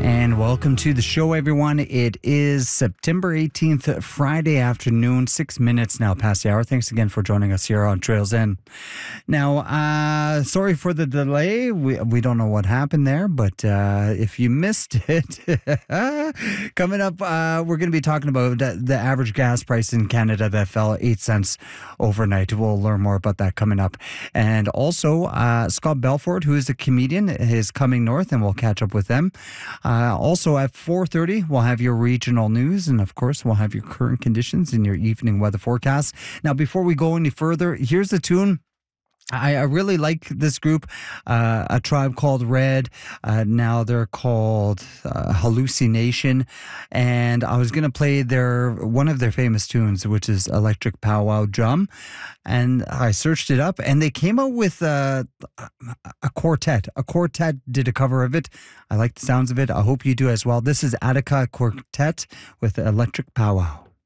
And welcome to the show, everyone. It is September 18th, Friday afternoon, 6 minutes now past the hour. Thanks again for joining us here on Trails In. Now, sorry for the delay. We don't know what happened there, but if you missed it, coming up, we're going to be talking about the average gas price in Canada that fell 8 cents overnight. We'll learn more about that coming up. And also, Scott Belford, who is a comedian, is coming north, and we'll catch up with them. Also at 4:30, we'll have your regional news, and of course, we'll have your current conditions and your evening weather forecast. Now, before we go any further, here's the tune. I really like this group, A Tribe Called Red. Now they're called Hallucination. And I was going to play one of their famous tunes, which is Electric Powwow Drum. And I searched it up, and they came out with a quartet. A quartet did a cover of it. I like the sounds of it. I hope you do as well. This is Attica Quartet with Electric Powwow.